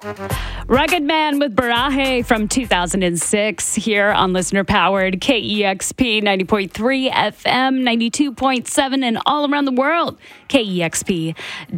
Rugged Man with Baraje from 2006 here on listener-powered KEXP 90.3 FM, 92.7, and all around the world, KEXP.org.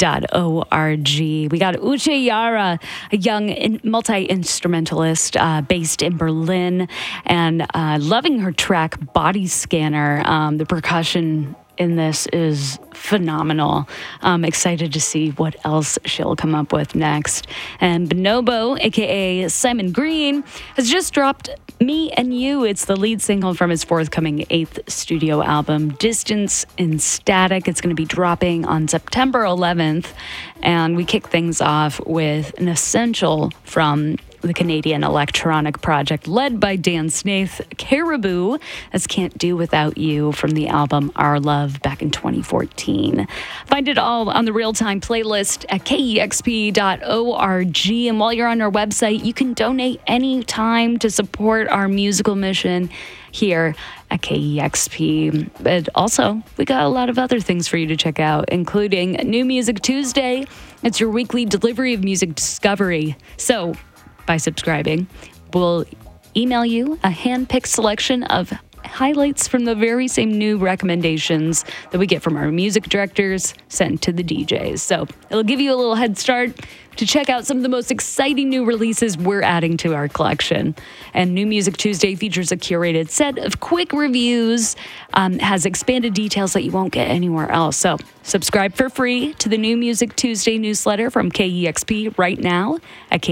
We got Uche Yara, a young multi-instrumentalist based in Berlin, and loving her track Body Scanner. The percussion in this is phenomenal. I'm excited to see what else she'll come up with next. And Bonobo, aka Simon Green, has just dropped Me and You. It's the lead single from his forthcoming 8th studio album, Distance in Static. It's going to be dropping on September 11th. And we kick things off with an essential from the Canadian electronic project led by Dan Snaith, Caribou, as Can't Do Without You from the album Our Love back in 2014. Find it all on the real-time playlist at KEXP.org. And while you're on our website, you can donate any time to support our musical mission here at KEXP. But also, we got a lot of other things for you to check out, including New Music Tuesday. It's your weekly delivery of music discovery. So, by subscribing, we'll email you a hand-picked selection of highlights from the very same new recommendations that we get from our music directors sent to the DJs. So it'll give you a little head start to check out some of the most exciting new releases we're adding to our collection. And New Music Tuesday features a curated set of quick reviews, has expanded details that you won't get anywhere else. So subscribe for free to the New Music Tuesday newsletter from KEXP right now at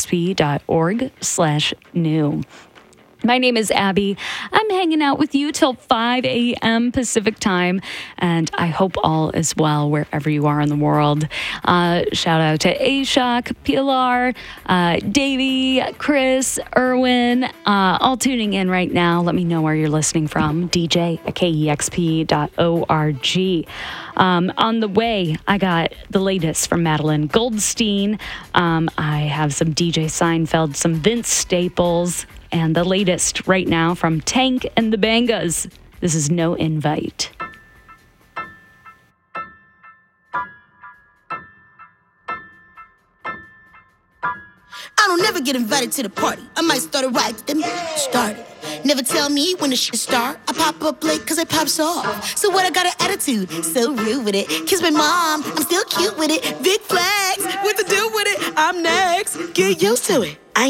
kexp.org/new. My name is Abby. I'm hanging out with you till 5 a.m. Pacific time, and I hope all is well wherever you are in the world. Shout out to Ashok, Pilar, Davey, Chris, Erwin, all tuning in right now. Let me know where you're listening from. DJ at KEXP.org. On the way, I got the latest from Madeline Goldstein. I have some DJ Seinfeld, some Vince Staples, and the latest right now from Tank and the Bangas. This is No Invite. I don't never get invited to the party. I might start a riot, get them started. Never tell me when the shit start. I pop up late cause I pops off. So what, I got an attitude, so rude with it. Kiss my mom, I'm still cute with it. Big flags, what to do with it? I'm next, get used to it.